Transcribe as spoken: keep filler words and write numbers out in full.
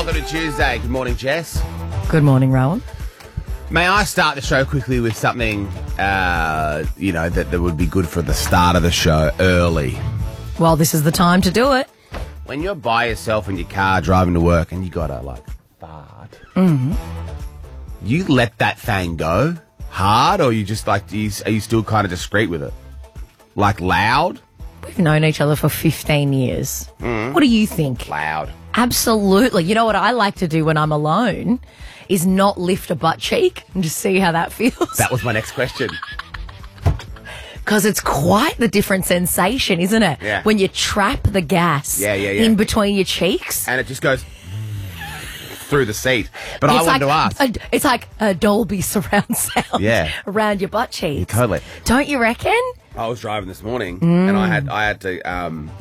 welcome to Tuesday. Good morning, Jess. Good morning, Rowan. May I start the show quickly with something, uh, you know, that, that would be good for the start of the show early? Well, this is the time to do it. When you're by yourself in your car driving to work and you gotta, like, fart, mm-hmm. you let that thing go hard, or you just, like, do you, are you still kind of discreet with it? Like, loud? We've known each other for fifteen years. Mm. What do you think? Loud. Absolutely. You know what I like to do when I'm alone is not lift a butt cheek and just see how that feels. That was my next question. Because it's quite the different sensation, isn't it? Yeah. When you trap the gas yeah, yeah, yeah. in between your cheeks. And it just goes through the seat. But it's I wanted like to ask. A, it's like a Dolby surround sound yeah. around your butt cheeks. Yeah, totally. Don't you reckon? I was driving this morning mm. and I had I had to um,